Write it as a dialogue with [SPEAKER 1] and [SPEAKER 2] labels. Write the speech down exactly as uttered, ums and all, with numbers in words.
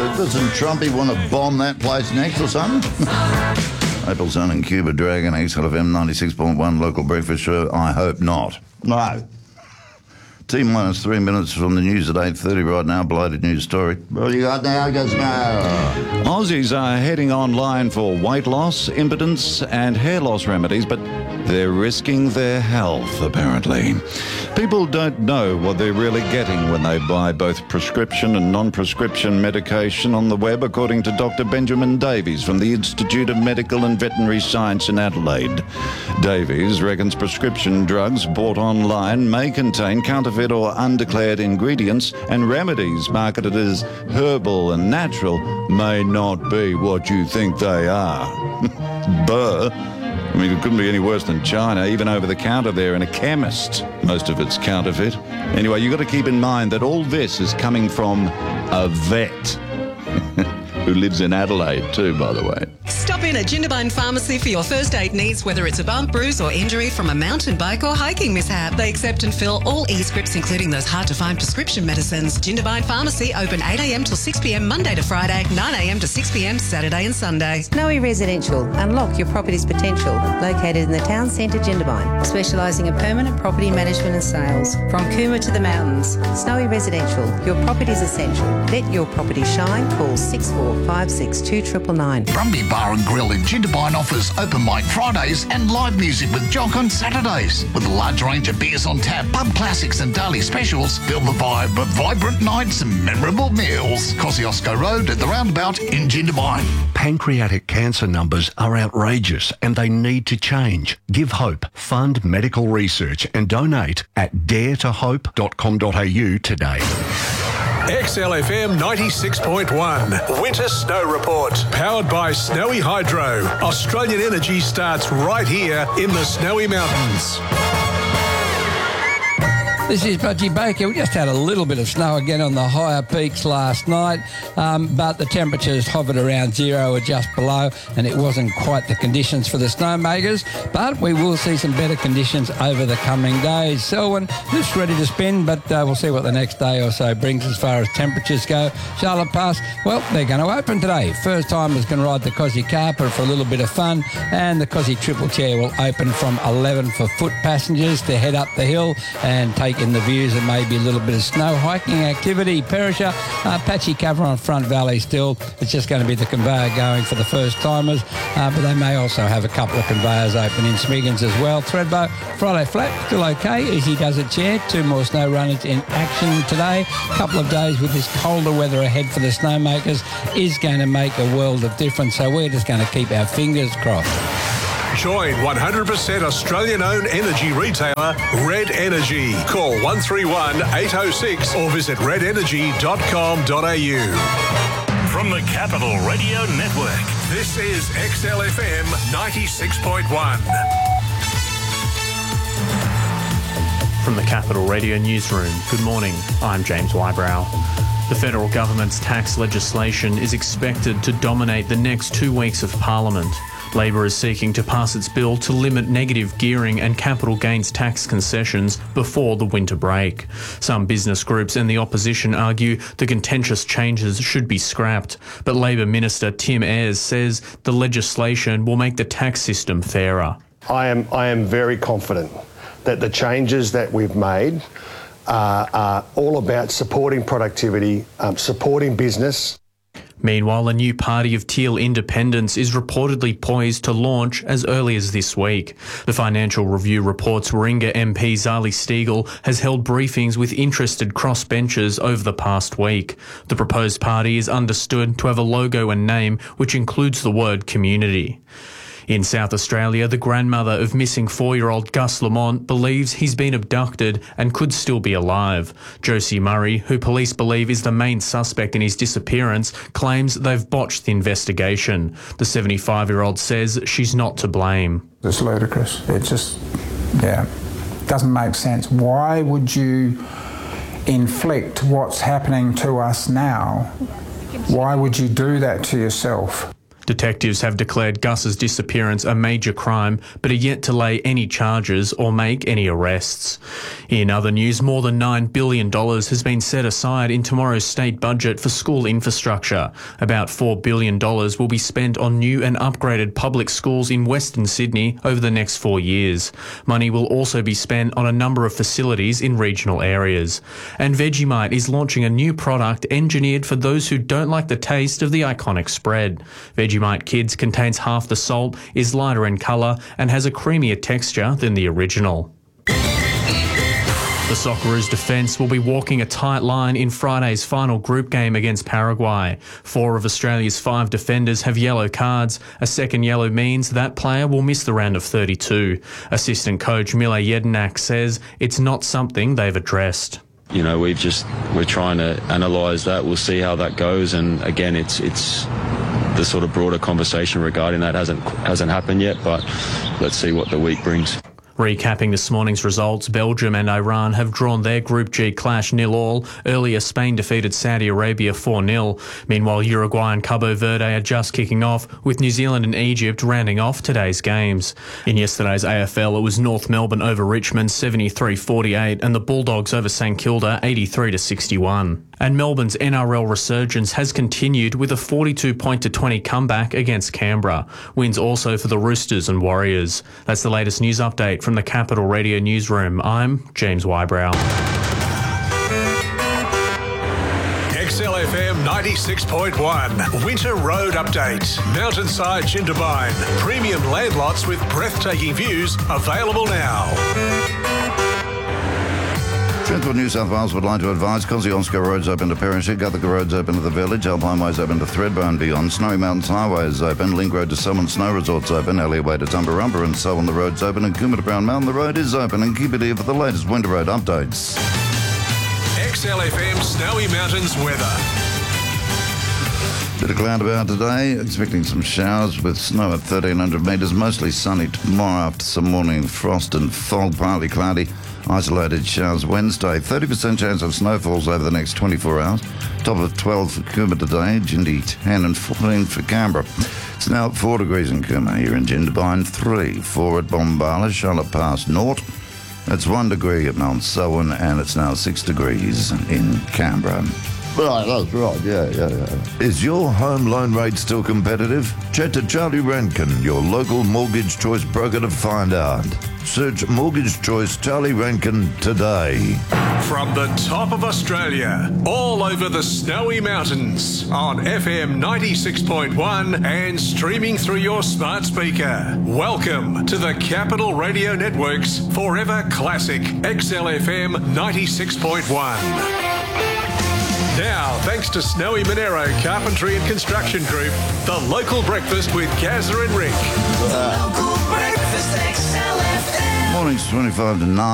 [SPEAKER 1] Doesn't Trumpy want to bomb that place next or something? Maple Sun and Cuba Dragon, X L F M ninety-six point one local breakfast show. I hope not. No. T minus three minutes from the news at eight thirty right now. Belated news story. What you got now? Just now.
[SPEAKER 2] Aussies are heading online for weight loss, impotence and hair loss remedies, but they're risking their health, apparently. People don't know what they're really getting when they buy both prescription and non-prescription medication on the web, according to Doctor Benjamin Davies from the Institute of Medical and Veterinary Science in Adelaide. Davies reckons prescription drugs bought online may contain counterfeit or undeclared ingredients, and remedies marketed as herbal and natural may not be what you think they are. Buh. I mean, it couldn't be any worse than China, even over the counter there in a chemist. Most of it's counterfeit. Anyway, you've got to keep in mind that all this is coming from a vet who lives in Adelaide too, by the way.
[SPEAKER 3] Stop in at Jindabyne Pharmacy for your first aid needs, whether it's a bump, bruise or injury from a mountain bike or hiking mishap. They accept and fill all e-scripts, including those hard-to-find prescription medicines. Jindabyne Pharmacy, open eight a m till six p m Monday to Friday, nine a m to six p m Saturday and Sunday.
[SPEAKER 4] Snowy Residential. Unlock your property's potential. Located in the town centre, Jindabyne. Specialising in permanent property management and sales. From Cooma to the mountains. Snowy Residential. Your property's essential. Let your property shine. Call six four five six two nine nine nine.
[SPEAKER 5] Brumby Bar and Grill in Jindabyne offers open mic Fridays and live music with Jock on Saturdays. With a large range of beers on tap, pub classics and daily specials, feel the vibe of vibrant nights and memorable meals. Kosciuszko Road at the roundabout in Jindabyne.
[SPEAKER 6] Pancreatic cancer numbers are outrageous and they need to change. Give hope, fund medical research and donate at dare to hope dot com dot a u today.
[SPEAKER 7] X L F M ninety-six point one Winter Snow Report. Powered by Snowy Hydro. Australian energy starts right here in the Snowy Mountains.
[SPEAKER 8] This is Budgie Baker. We just had a little bit of snow again on the higher peaks last night, um, but the temperatures hovered around zero or just below, and it wasn't quite the conditions for the snowmakers, but we will see some better conditions over the coming days. Selwyn looks ready to spin, but uh, we'll see what the next day or so brings as far as temperatures go. Charlotte Pass, well, they're going to open today. First timers can ride the Cosy Carper for a little bit of fun, and the Cosy Triple Chair will open from eleven for foot passengers to head up the hill and take in the views and maybe a little bit of snow hiking activity. Perisher, uh, patchy cover on Front Valley still. It's just going to be the conveyor going for the first timers, uh, but they may also have a couple of conveyors open in Smiggins as well. Thredbo, Friday flat, still okay. Easy does it chair. Two more snow runners in action today. A couple of days with this colder weather ahead for the snowmakers is going to make a world of difference, so we're just going to keep our fingers crossed.
[SPEAKER 7] Join one hundred percent Australian-owned energy retailer Red Energy. Call one three one eight oh six or visit red energy dot com dot a u.
[SPEAKER 9] From the Capital Radio Network,
[SPEAKER 7] this is X L F M ninety-six point one.
[SPEAKER 10] From the Capital Radio Newsroom, good morning. I'm James Wybrow. The federal government's tax legislation is expected to dominate the next two weeks of Parliament. Labor is seeking to pass its bill to limit negative gearing and capital gains tax concessions before the winter break. Some business groups and the opposition argue the contentious changes should be scrapped, but Labor Minister Tim Ayres says the legislation will make the tax system fairer.
[SPEAKER 11] I am, I am very confident that the changes that we've made uh, are all about supporting productivity, um, supporting business.
[SPEAKER 10] Meanwhile, a new party of Teal independents is reportedly poised to launch as early as this week. The Financial Review reports Warringah M P Zali Steggall has held briefings with interested crossbenchers over the past week. The proposed party is understood to have a logo and name which includes the word community. In South Australia, the grandmother of missing four-year-old Gus Lamont believes he's been abducted and could still be alive. Josie Murray, who police believe is the main suspect in his disappearance, claims they've botched the investigation. The seventy-five-year-old says she's not to blame.
[SPEAKER 12] It's ludicrous. It just, yeah, doesn't make sense. Why would you inflict what's happening to us now? Why would you do that to yourself?
[SPEAKER 10] Detectives have declared Gus's disappearance a major crime, but are yet to lay any charges or make any arrests. In other news, more than nine billion dollars has been set aside in tomorrow's state budget for school infrastructure. About four billion dollars will be spent on new and upgraded public schools in Western Sydney over the next four years. Money will also be spent on a number of facilities in regional areas. And Vegemite is launching a new product engineered for those who don't like the taste of the iconic spread. Vegemite Kids contains half the salt, is lighter in colour and has a creamier texture than the original. The Socceroos defence will be walking a tight line in Friday's final group game against Paraguay. Four of Australia's five defenders have yellow cards. A second yellow means that player will miss the round of thirty-two. Assistant coach Mile Jedinak says it's not something they've addressed.
[SPEAKER 13] You know, we've just, we're trying to analyse that. We'll see how that goes. And again, it's it's the sort of broader conversation regarding that hasn't hasn't happened yet, but let's see what the week brings.
[SPEAKER 10] Recapping this morning's results, Belgium and Iran have drawn their Group G clash nil all. Earlier, Spain defeated Saudi Arabia four nil. Meanwhile, Uruguay and Cabo Verde are just kicking off, with New Zealand and Egypt rounding off today's games. In yesterday's A F L, it was North Melbourne over Richmond seventy-three forty-eight and the Bulldogs over St Kilda eighty-three to sixty-one. And Melbourne's N R L resurgence has continued with a forty-two point to twenty comeback against Canberra. Wins also for the Roosters and Warriors. That's the latest news update from the Capital Radio Newsroom. I'm James Wybrow.
[SPEAKER 7] X L F M ninety-six point one, Winter Road Update. Mountainside Jindabyne. Premium land lots with breathtaking views available now.
[SPEAKER 1] Transport New South Wales would like to advise Kosciuszko Road's open to Perisher, Guthica Road's open to the Village, Alpine Way's open to Thredbo and beyond, Snowy Mountains Highway is open, Link Road to Selwyn Snow Resort's open, Elliot Way to Tumbarumba and so on the road's open, and Coomera to Brown Mountain the road is open, and keep it here for the latest winter road updates.
[SPEAKER 7] X L F M Snowy Mountains weather.
[SPEAKER 1] Bit of cloud about today, expecting some showers with snow at thirteen hundred metres, mostly sunny tomorrow after some morning frost and fog, partly cloudy. Isolated showers Wednesday, thirty percent chance of snowfalls over the next twenty-four hours. Top of twelve for Coomera today, Jindy ten and fourteen for Canberra. It's now at four degrees in Coomera, here in Jindabyne, three, four at Bombala, Charlotte Pass, naught. It's one degree at Mount Selwyn, and it's now six degrees in Canberra. Right, that's right, yeah, yeah, yeah. Is your home loan rate still competitive? Chat to Charlie Rankin, your local mortgage choice broker, to find out. Search Mortgage Choice Charlie Rankin today.
[SPEAKER 7] From the top of Australia, all over the Snowy Mountains, on F M ninety-six point one and streaming through your smart speaker. Welcome to the Capital Radio Network's Forever Classic X L F M ninety-six point one. Now, thanks to Snowy Monero Carpentry and Construction Group, the local breakfast with Gazza and Rick.
[SPEAKER 1] Uh,
[SPEAKER 7] Local breakfast X L F M.
[SPEAKER 1] Morning's twenty-five to nine.